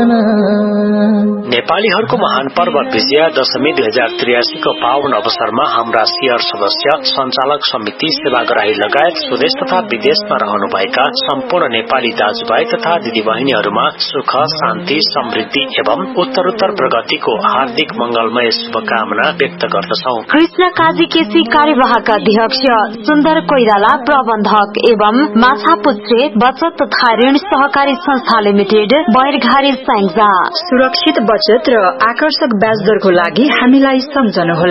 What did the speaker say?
नेपालीहरूको महान पर्व विजया दशमी 2083 को पावन अवसरमा हाम्रा सियर सदस्य सञ्चालक समिति सेवाग्राही लगायत स्वदेश तथा विदेशमा रहनुभएका सम्पूर्ण नेपाली दाजुभाइ तथा दिदीबहिनीहरूमा सुख शान्ति समृद्धि एवं उत्तरोत्तर प्रगतिको हार्दिक मंगलमय शुभकामना व्यक्त गर्दछौ। कृष्ण काजी केसी कार्यवाहक अध्यक्ष, सुन्दर कोइराला प्रबन्धक एवं माछापुच्छ्रे बचत तथा ऋण सहकारी संस्था लिमिटेड बैरघारी स्याङ्जा। सुरक्षित बचत र आकर्षक ब्याज दरको लागि हामीलाई सम्झनुहोला।